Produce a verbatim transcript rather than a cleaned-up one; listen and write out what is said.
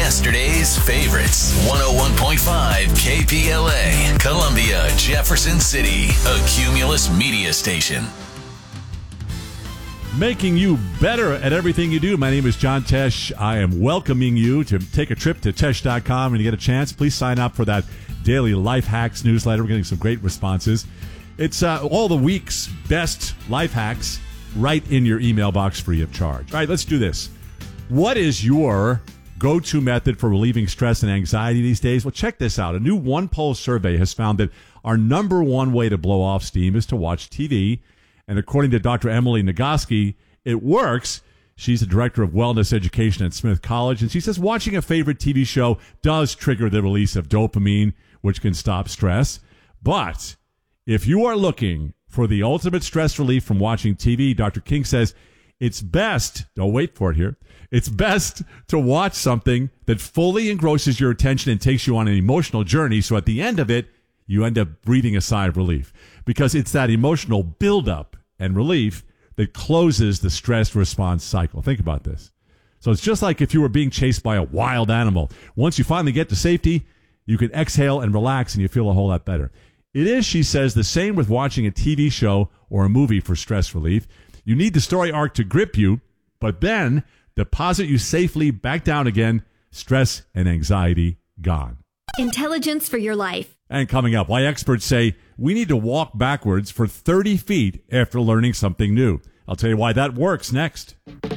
Yesterday's favorites. one oh one point five K P L A, Columbia, Jefferson City, a Cumulus media station. Making you better at everything you do. My name is John Tesh. I am welcoming you to take a trip to tesh dot com. And you get a chance, please sign up for that daily life hacks newsletter. We're getting some great responses. It's uh, all the week's best life hacks right in your email box free of charge. All right, let's do this. What is your go-to method for relieving stress and anxiety these days? Well, check this out. A new OnePoll survey has found that our number one way to blow off steam is to watch T V. And according to Doctor Emily Nagoski, it works. She's the director of wellness education at Smith College. And she says watching a favorite T V show does trigger the release of dopamine, which can stop stress. But if you are looking for the ultimate stress relief from watching T V, Doctor King says it's best, don't wait for it here, it's best to watch something that fully engrosses your attention and takes you on an emotional journey. So at the end of it, you end up breathing a sigh of relief because it's that emotional buildup and relief that closes the stress response cycle. Think about this. So it's just like if you were being chased by a wild animal. Once you finally get to safety, you can exhale and relax and you feel a whole lot better. It is, she says, the same with watching a T V show or a movie for stress relief. You need the story arc to grip you, but then deposit you safely back down again, stress and anxiety gone. Intelligence for your life. And coming up, why experts say we need to walk backwards for thirty feet after learning something new. I'll tell you why that works next.